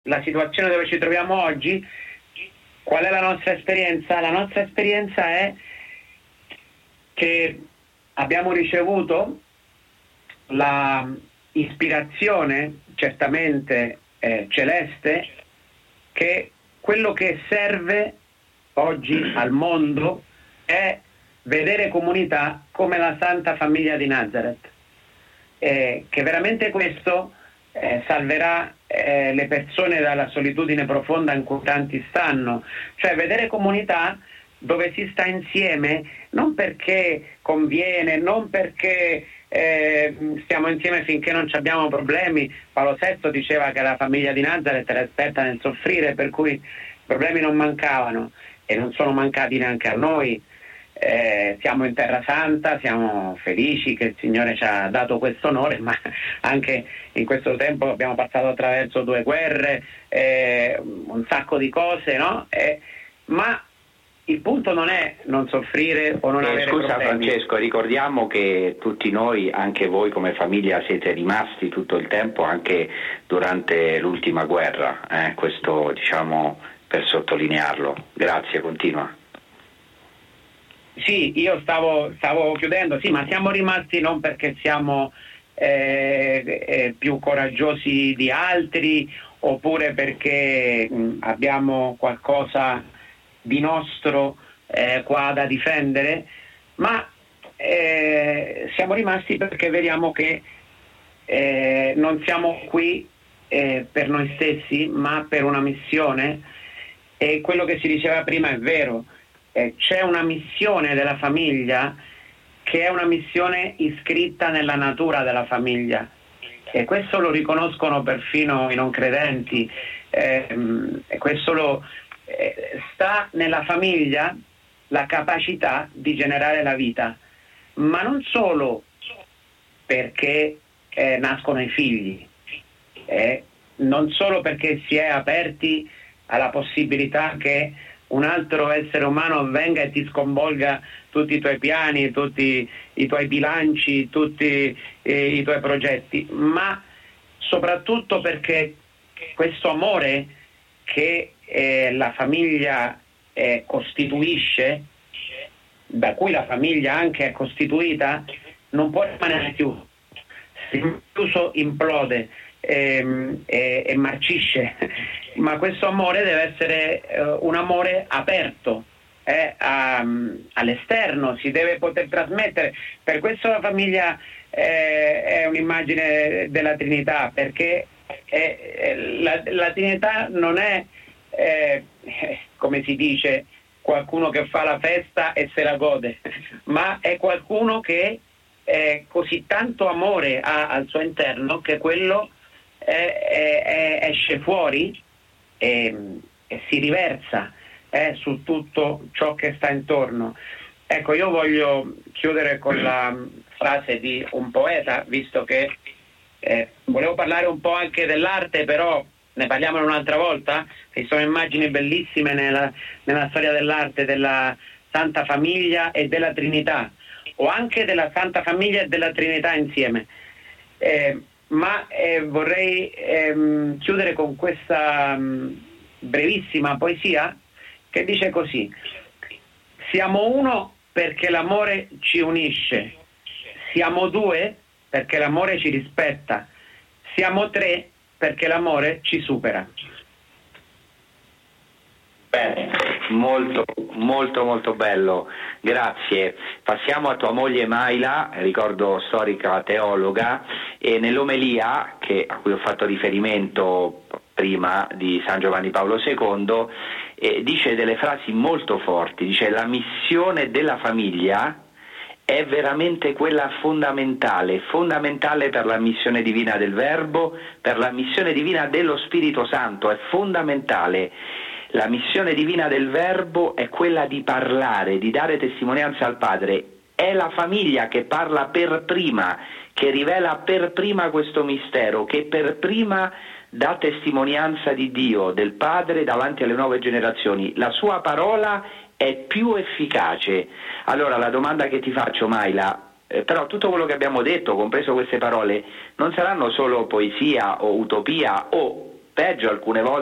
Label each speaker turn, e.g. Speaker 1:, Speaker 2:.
Speaker 1: la situazione dove ci troviamo oggi, qual è la nostra esperienza? La nostra esperienza è che abbiamo ricevuto la ispirazione, certamente celeste, che quello che serve oggi al mondo è vedere comunità come la Santa Famiglia di Nazareth, che veramente questo salverà le persone dalla solitudine profonda in cui tanti stanno, cioè vedere comunità dove si sta insieme non perché conviene, non perché stiamo insieme finché non ci abbiamo problemi. Paolo VI diceva che la famiglia di Nazareth era esperta nel soffrire, per cui i problemi non mancavano e non sono mancati neanche a noi. Siamo in Terra Santa, siamo felici che il Signore ci ha dato questo onore, ma anche in questo tempo abbiamo passato attraverso 2 guerre, un sacco di cose, no? Ma il punto non è non soffrire o non avere
Speaker 2: scusa
Speaker 1: problemi.
Speaker 2: Francesco, ricordiamo che tutti noi, anche voi come famiglia, siete rimasti tutto il tempo anche durante l'ultima guerra, questo diciamo per sottolinearlo. Grazie, continua.
Speaker 1: Sì, io stavo chiudendo, sì, ma siamo rimasti non perché siamo più coraggiosi di altri oppure perché abbiamo qualcosa di nostro qua da difendere, ma siamo rimasti perché vediamo che non siamo qui per noi stessi, ma per una missione, e quello che si diceva prima è vero. C'è una missione della famiglia che è una missione iscritta nella natura della famiglia, e questo lo riconoscono perfino i non credenti, e questo sta nella famiglia la capacità di generare la vita, ma non solo perché nascono i figli, non solo perché si è aperti alla possibilità che un altro essere umano venga e ti sconvolga tutti i tuoi piani, tutti i tuoi bilanci, tutti i tuoi progetti, ma soprattutto perché questo amore che la famiglia costituisce, da cui la famiglia anche è costituita, non può rimanere chiuso. Se chiuso implode e marcisce, ma questo amore deve essere un amore aperto all'esterno, si deve poter trasmettere. Per questo la famiglia è un'immagine della Trinità, perché la Trinità non è come si dice, qualcuno che fa la festa e se la gode, ma è qualcuno che così tanto amore ha al suo interno che quello esce fuori e si riversa su tutto ciò che sta intorno. Ecco, io voglio chiudere con la frase di un poeta, visto che volevo parlare un po' anche dell'arte, però ne parliamo un'altra volta. Ci sono immagini bellissime nella storia dell'arte della Santa Famiglia e della Trinità, o anche della Santa Famiglia e della Trinità insieme. Ma vorrei chiudere con questa brevissima poesia che dice così: siamo uno perché l'amore ci unisce, siamo 2 perché l'amore ci rispetta, siamo 3 perché l'amore ci supera.
Speaker 2: Bene, molto molto molto bello, grazie. Passiamo a tua moglie Maila, ricordo storica teologa, e nell'omelia a cui ho fatto riferimento prima di San Giovanni Paolo II dice delle frasi molto forti, dice: la missione della famiglia è veramente quella fondamentale per la missione divina del Verbo, per la missione divina dello Spirito Santo, è fondamentale. La missione divina del Verbo è quella di parlare, di dare testimonianza al Padre. È la famiglia che parla per prima, che rivela per prima questo mistero, che per prima dà testimonianza di Dio, del Padre davanti alle nuove generazioni. La sua parola è più efficace. Allora la domanda che ti faccio, Maila, però tutto quello che abbiamo detto, compreso queste parole, non saranno solo poesia o utopia o peggio alcune volte